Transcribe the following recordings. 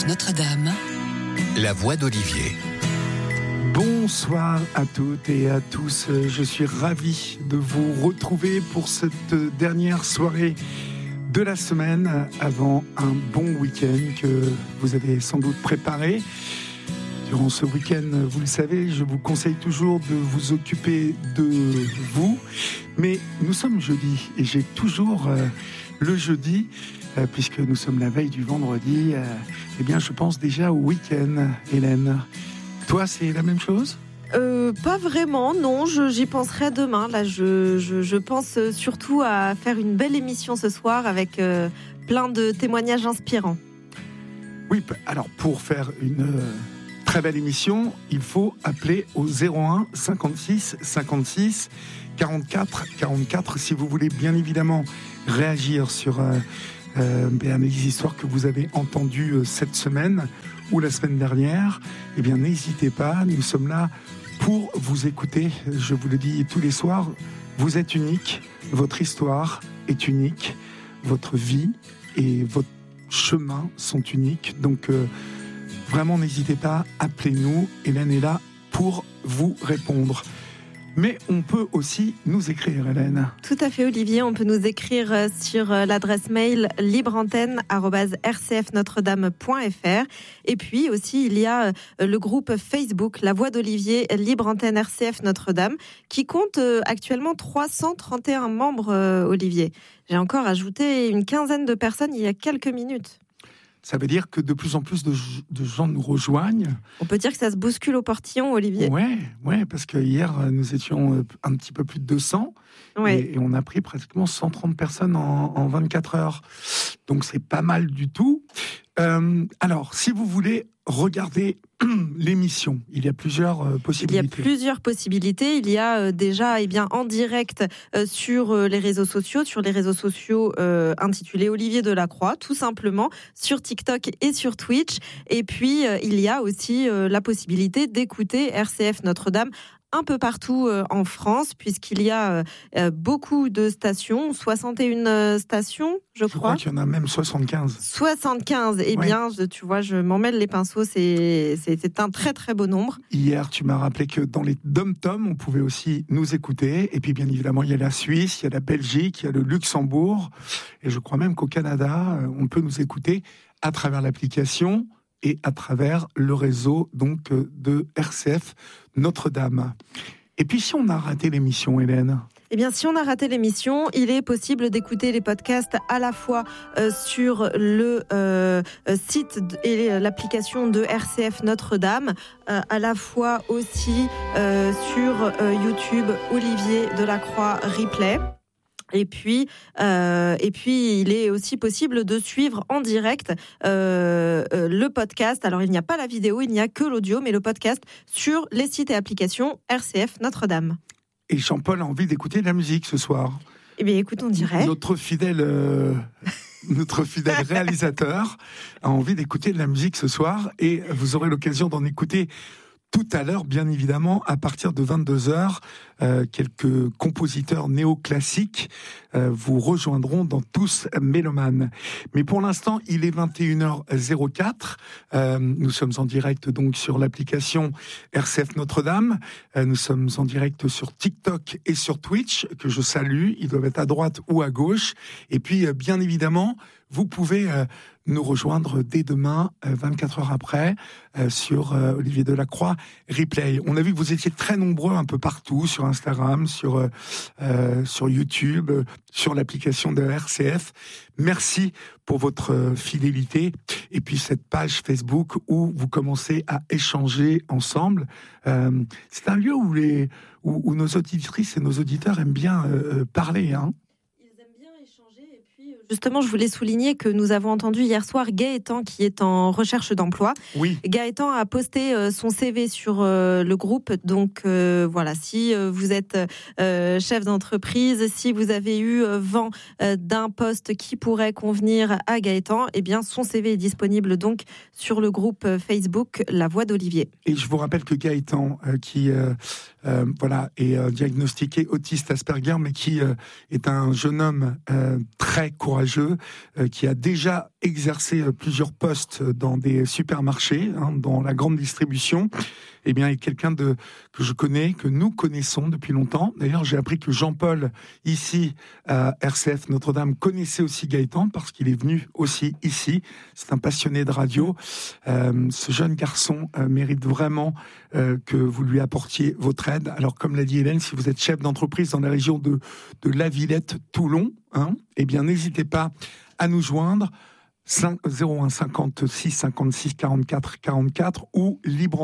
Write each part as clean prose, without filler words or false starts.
Notre-Dame, la voix d'Olivier. Bonsoir à toutes et à tous. Je suis ravi de vous retrouver pour cette dernière soirée de la semaine avant un bon week-end que vous avez sans doute préparé. Durant ce week-end, vous le savez, je vous conseille toujours de vous occuper de vous. Mais nous sommes jeudi et j'ai toujours le jeudi, puisque nous sommes la veille du vendredi, eh bien je pense déjà au week-end, Hélène. Toi, c'est la même chose ? Pas vraiment, non, j'y penserai demain. Là, je pense surtout à faire une belle émission ce soir avec plein de témoignages inspirants. Oui, alors pour faire une très belle émission, il faut appeler au 01 56 56 44 44 si vous voulez bien évidemment réagir sur les histoires que vous avez entendues cette semaine ou la semaine dernière. Eh bien, n'hésitez pas, nous sommes là pour vous écouter. Je vous le dis tous les soirs, vous êtes unique, votre histoire est unique, votre vie et votre chemin sont uniques. Donc, vraiment, n'hésitez pas, appelez-nous. Hélène est là pour vous répondre. Mais on peut aussi nous écrire, Hélène. Tout à fait, Olivier. On peut nous écrire sur l'adresse mail libreantenne@rcfnotredame.fr. Et puis aussi, il y a le groupe Facebook La Voix d'Olivier Libre Antenne RCF Notre-Dame qui compte actuellement 331 membres, Olivier. J'ai encore ajouté une quinzaine de personnes il y a quelques minutes. Ça veut dire que de plus en plus de gens nous rejoignent. On peut dire que ça se bouscule au portillon, Olivier. Ouais, parce que hier, nous étions un petit peu plus de 200 et on a pris pratiquement 130 personnes en 24 heures. Donc, c'est pas mal du tout. Alors, si vous voulez regarder l'émission, il y a plusieurs possibilités. Il y a plusieurs possibilités. Il y a déjà en direct sur les réseaux sociaux, intitulés Olivier Delacroix, tout simplement, sur TikTok et sur Twitch. Et puis, il y a aussi la possibilité d'écouter RCF Notre-Dame un peu partout en France, puisqu'il y a beaucoup de stations, 61 stations, je crois. Je crois qu'il y en a même 75. 75, bien, tu vois, je m'en mêle les pinceaux, c'est un très très beau nombre. Hier, tu m'as rappelé que dans les dom-toms, on pouvait aussi nous écouter. Et puis, bien évidemment, il y a la Suisse, il y a la Belgique, il y a le Luxembourg. Et je crois même qu'au Canada, on peut nous écouter à travers l'application et à travers le réseau donc de RCF Notre-Dame. Et puis si on a raté l'émission, Hélène ? Eh bien, si on a raté l'émission, il est possible d'écouter les podcasts à la fois sur le site et l'application de RCF Notre-Dame, à la fois aussi sur YouTube Olivier Delacroix Replay. Et puis, il est aussi possible de suivre en direct le podcast. Alors, il n'y a pas la vidéo, il n'y a que l'audio, mais le podcast sur les sites et applications RCF Notre-Dame. Et Jean-Paul a envie d'écouter de la musique ce soir. Eh bien, écoute, on dirait. Notre fidèle réalisateur a envie d'écouter de la musique ce soir et vous aurez l'occasion d'en écouter tout à l'heure, bien évidemment, à partir de 22h, quelques compositeurs néoclassiques vous rejoindront dans Tous Mélomanes. Mais pour l'instant, il est 21h04. Nous sommes en direct donc sur l'application RCF Notre-Dame. Nous sommes en direct sur TikTok et sur Twitch, que je salue. Ils doivent être à droite ou à gauche. Et puis, bien évidemment, vous pouvez nous rejoindre dès demain, 24 heures après, sur Olivier Delacroix Replay. On a vu que vous étiez très nombreux un peu partout, sur Instagram, sur YouTube, sur l'application de RCF. Merci pour votre fidélité. Et puis cette page Facebook où vous commencez à échanger ensemble. C'est un lieu où nos auditrices et nos auditeurs aiment bien parler, hein. Justement, je voulais souligner que nous avons entendu hier soir Gaëtan qui est en recherche d'emploi. Oui. Gaëtan a posté son CV sur le groupe. Donc voilà, si vous êtes chef d'entreprise, si vous avez eu vent d'un poste qui pourrait convenir à Gaëtan, eh bien son CV est disponible donc sur le groupe Facebook La Voix d'Olivier. Et je vous rappelle que Gaëtan, qui est diagnostiqué autiste Asperger, mais qui est un jeune homme très courageux, courageux, qui a déjà exercé plusieurs postes dans des supermarchés, dans la grande distribution. Eh bien, est quelqu'un que je connais, que nous connaissons depuis longtemps. D'ailleurs, j'ai appris que Jean-Paul, ici, à RCF Notre-Dame, connaissait aussi Gaëtan, parce qu'il est venu aussi ici. C'est un passionné de radio. Ce jeune garçon mérite vraiment que vous lui apportiez votre aide. Alors, comme l'a dit Hélène, si vous êtes chef d'entreprise dans la région de La Villette-Toulon, eh bien, n'hésitez pas à nous joindre. 01 56 56 44 44 ou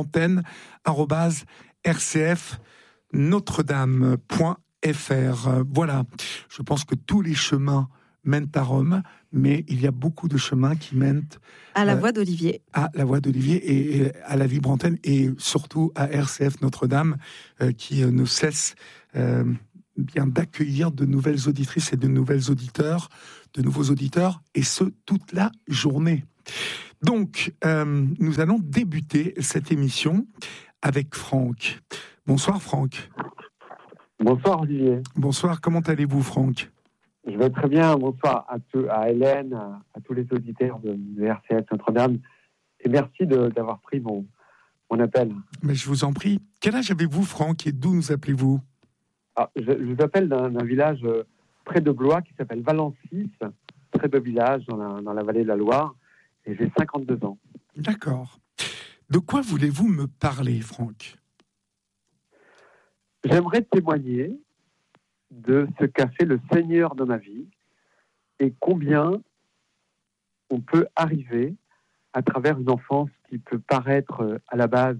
libreantenne@rcfnotredame.fr. Voilà, je pense que tous les chemins mènent à Rome, mais il y a beaucoup de chemins qui mènent à la Voix d'Olivier. À la Voix d'Olivier et à la Libre Antenne, et surtout à RCF Notre-Dame, qui ne cesse bien d'accueillir de nouvelles auditrices et de nouveaux auditeurs, et ce, toute la journée. Donc, nous allons débuter cette émission avec Franck. Bonsoir Franck. Bonsoir Olivier. Bonsoir, comment allez-vous Franck ? Je vais très bien, bonsoir à Hélène, à tous les auditeurs de RCF Notre-Dame, et merci d'avoir pris mon appel. Mais je vous en prie. Quel âge avez-vous Franck, et d'où nous appelez-vous ? Je vous appelle d'un village près de Blois qui s'appelle Valencis, très beau village dans la vallée de la Loire, et j'ai 52 ans. D'accord. De quoi voulez-vous me parler, Franck ? J'aimerais témoigner de ce qu'a fait le Seigneur dans ma vie et combien on peut arriver à travers une enfance qui peut paraître à la base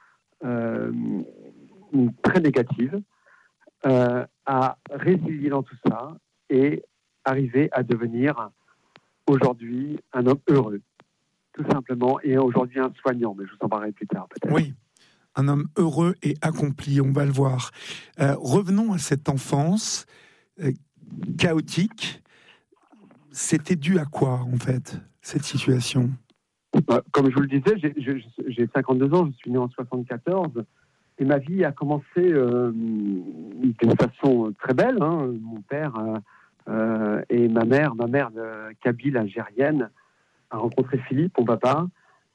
très négative, à résilier dans tout ça et arriver à devenir aujourd'hui un homme heureux, tout simplement, et aujourd'hui un soignant, mais je vous en parlerai plus tard peut-être. Oui, un homme heureux et accompli, on va le voir. Revenons à cette enfance chaotique. C'était dû à quoi, en fait, cette situation ? Comme je vous le disais, j'ai 52 ans, je suis né en 74, et ma vie a commencé d'une façon très belle. Mon père et ma mère kabyle algérienne, a rencontré Philippe, mon papa,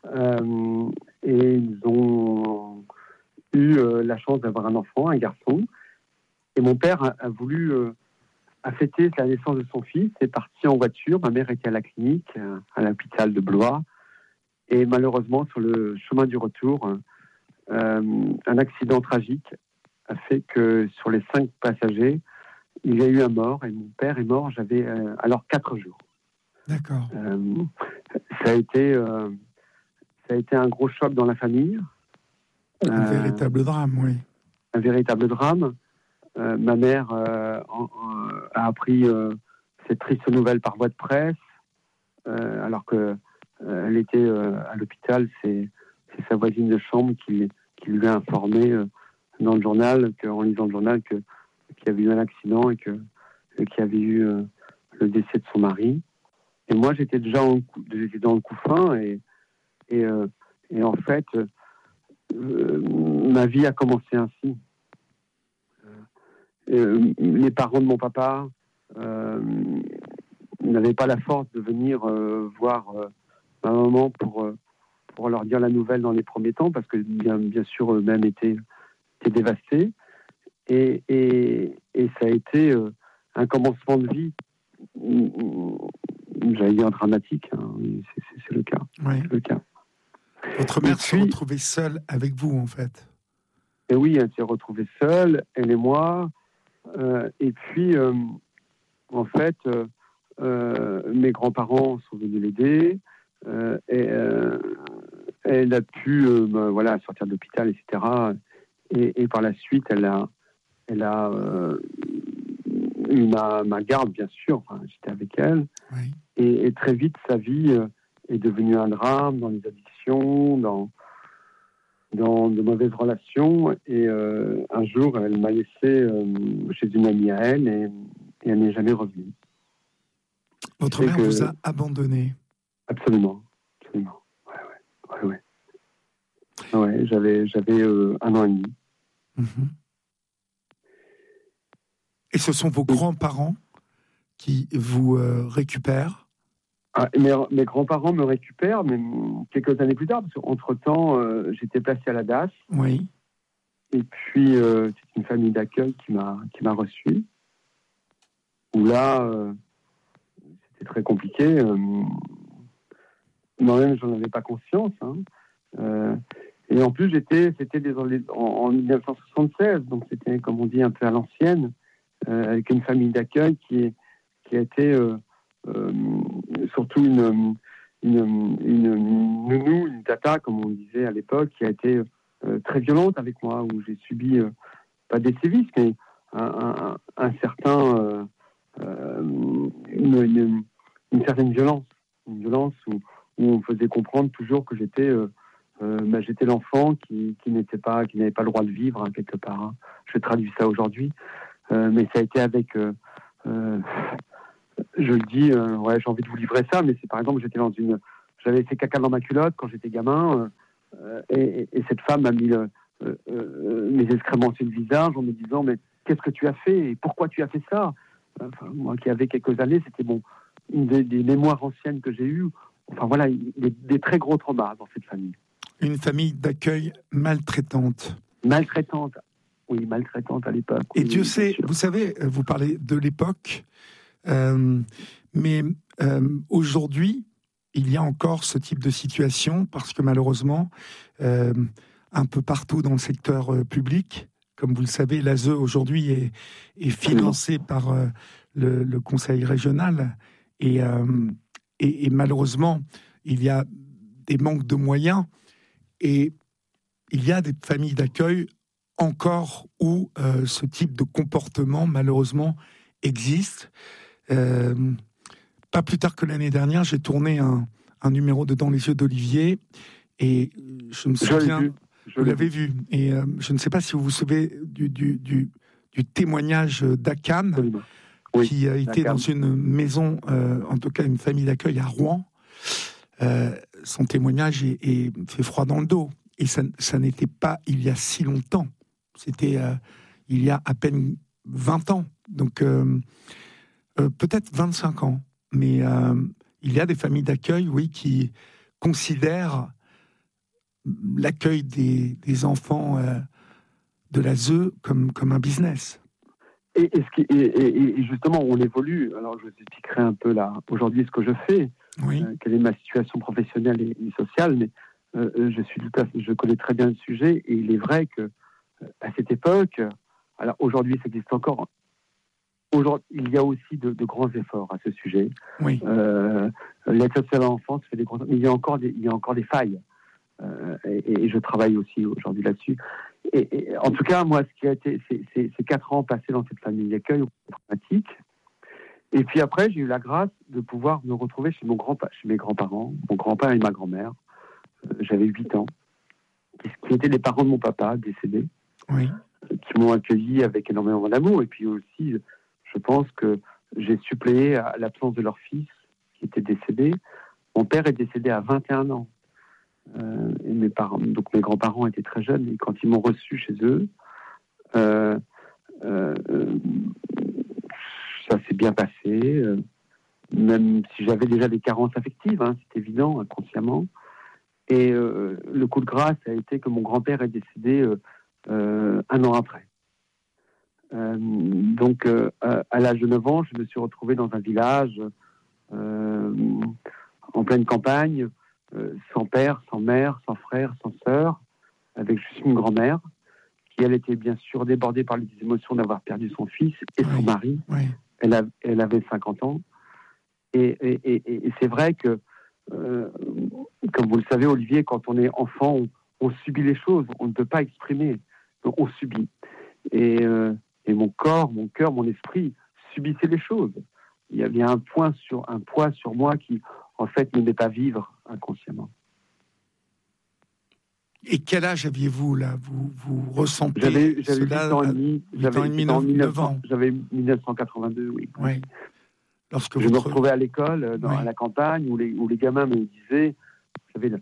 et ils ont eu la chance d'avoir un enfant, un garçon. Et mon père a voulu fêter la naissance de son fils, est parti en voiture. Ma mère était à la clinique, à l'hôpital de Blois. Et malheureusement, sur le chemin du retour, un accident tragique a fait que sur les 5 passagers, il y a eu un mort, et mon père est mort, j'avais alors 4 jours. D'accord. Ça a été un gros choc dans la famille. Un véritable drame, oui. Un véritable drame. Ma mère a appris cette triste nouvelle par voie de presse, alors que elle était à l'hôpital. C'est sa voisine de chambre qui lui a informé dans le journal, en lisant le journal, qu'il y avait eu un accident et qu'il y avait eu le décès de son mari. Et moi, j'étais déjà dans le couffin et en fait, ma vie a commencé ainsi. Les parents de mon papa n'avaient pas la force de venir voir ma maman pour leur dire la nouvelle dans les premiers temps, parce que bien sûr eux-mêmes étaient dévastés, et ça a été un commencement de vie, j'allais dire dramatique, c'est le cas. Oui. C'est le cas. Votre mère s'est retrouvée seule avec vous, en fait. Et oui, elle s'est retrouvée seule, elle et moi. Et puis, en fait, mes grands-parents sont venus l'aider. Elle a pu sortir de l'hôpital, etc. Et par la suite, elle a eu ma garde, bien sûr. Enfin, j'étais avec elle. Oui. Et très vite, sa vie est devenue un drame dans les addictions, dans de mauvaises relations. Et un jour, elle m'a laissé chez une amie à elle, et elle n'est jamais revenue. Votre mère vous a abandonné ? Absolument. Ouais, j'avais 1 an et demi. Et ce sont vos grands-parents qui vous récupèrent. Mes grands-parents me récupèrent, mais quelques années plus tard, parce qu'entre-temps, j'étais placé à la DAS. Oui. Et puis, c'est une famille d'accueil qui m'a reçu. Où là, c'était très compliqué. Moi-même, j'en avais pas conscience. Et en plus, c'était en 1976, donc c'était, comme on dit, un peu à l'ancienne, avec une famille d'accueil qui a été surtout une nounou, une tata, comme on disait à l'époque, qui a été très violente avec moi, où j'ai subi, pas des sévices, mais un certain... une certaine violence. Une violence où on me faisait comprendre toujours que j'étais l'enfant qui n'avait pas le droit de vivre, quelque part. Je traduis ça aujourd'hui. Mais ça a été avec... je le dis, j'ai envie de vous livrer ça, mais c'est par exemple, j'avais fait caca dans ma culotte quand j'étais gamin, et cette femme m'a mis mes excréments sur le visage en me disant, mais qu'est-ce que tu as fait et pourquoi tu as fait ça? Moi qui avais quelques années, c'était une des mémoires anciennes que j'ai eues. Enfin voilà, des très gros traumas dans cette famille. Une famille d'accueil maltraitante. Maltraitante, oui, maltraitante à l'époque. Et oui, Dieu sait, vous savez, vous parlez de l'époque, mais aujourd'hui, il y a encore ce type de situation parce que malheureusement, un peu partout dans le secteur public, comme vous le savez, l'ASE aujourd'hui est financé par le Conseil régional et malheureusement, il y a des manques de moyens et il y a des familles d'accueil encore où ce type de comportement malheureusement existe. Pas plus tard que l'année dernière, j'ai tourné un numéro de Dans les yeux d'Olivier et je me souviens... Vous l'avez vu. Et je ne sais pas si vous vous souvenez du témoignage d'Akan, oui, qui était dans une maison, en tout cas une famille d'accueil à Rouen. Son témoignage fait froid dans le dos. Et ça n'était pas il y a si longtemps. C'était il y a à peine 20 ans. Donc peut-être 25 ans. Mais il y a des familles d'accueil, oui, qui considèrent l'accueil des enfants de l'ASE comme un business. Et justement, on évolue. Alors, je vous expliquerai un peu là, aujourd'hui, ce que je fais, oui. Quelle est ma situation professionnelle et sociale, mais je connais très bien le sujet, et il est vrai que à cette époque, alors aujourd'hui, ça existe encore. Aujourd'hui, il y a aussi de grands efforts à ce sujet. Oui. L'aide sociale à l'enfance fait des grands, mais il y a encore des failles. Et je travaille aussi aujourd'hui là-dessus. Et en tout cas, moi, ce qui a été, c'est 4 ans passés dans cette famille d'accueil dramatique. Et puis après, j'ai eu la grâce de pouvoir me retrouver chez mes grands-parents, mon grand-père et ma grand-mère. J'avais 8 ans, qui étaient les parents de mon papa décédé, oui. Qui m'ont accueilli avec énormément d'amour. Et puis aussi, je pense que j'ai suppléé à l'absence de leur fils, qui était décédé. Mon père est décédé à 21 ans. Et mes grands-parents étaient très jeunes, et quand ils m'ont reçu chez eux, ça s'est bien passé, même si j'avais déjà des carences affectives, c'est évident, inconsciemment. Et le coup de grâce a été que mon grand-père est décédé 1 an après. Donc, à l'âge de 9 ans, je me suis retrouvé dans un village en pleine campagne, sans père, sans mère, sans frère, sans sœur, avec juste une grand-mère, qui, elle, était bien sûr débordée par les émotions d'avoir perdu son fils et son mari. Oui. Elle avait 50 ans. Et c'est vrai que, comme vous le savez, Olivier, quand on est enfant, on subit les choses, on ne peut pas exprimer, donc on subit. Et mon corps, mon cœur, mon esprit subissaient les choses. Il y avait un poids sur moi qui, en fait, ne m'aimait pas vivre inconsciemment. Et quel âge aviez-vous là? Vous ressentez J'avais 8 cela ans et demi. J'avais 9 ans. J'avais 1982, oui. Oui. Lorsque je me retrouvais à l'école, à la campagne, où les gamins me disaient, vous savez,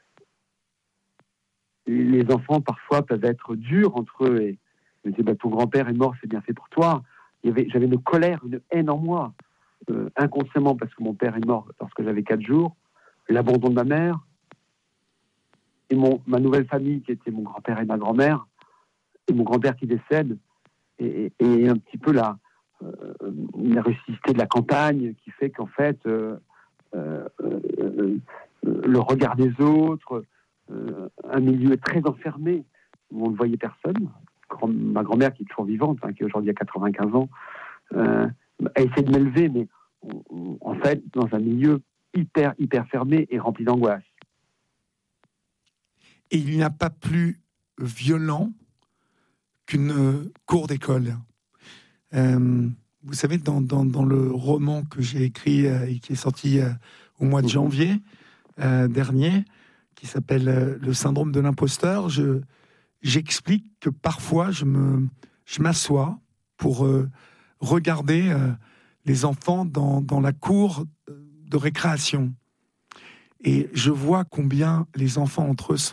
les enfants parfois peuvent être durs entre eux, et je me disais, ton grand-père est mort, c'est bien fait pour toi. J'avais une colère, une haine en moi. inconsciemment, parce que mon père est mort lorsque j'avais 4 jours, l'abandon de ma mère, et ma nouvelle famille qui était mon grand-père et ma grand-mère, et mon grand-père qui décède, et un petit peu la rusticité de la campagne qui fait qu'en fait, le regard des autres, un milieu très enfermé, où on ne voyait personne. Ma grand-mère, qui est toujours vivante, qui aujourd'hui a 95 ans, a essayé de m'élever, mais en fait, dans un milieu hyper fermé et rempli d'angoisse. Et il n'y a pas plus violent qu'une cour d'école. Vous savez, dans le roman que j'ai écrit et qui est sorti au mois de janvier dernier, qui s'appelle Le syndrome de l'imposteur, j'explique que parfois je m'assois pour regarder les enfants dans la cour de récréation. Et je vois combien les enfants entre eux sont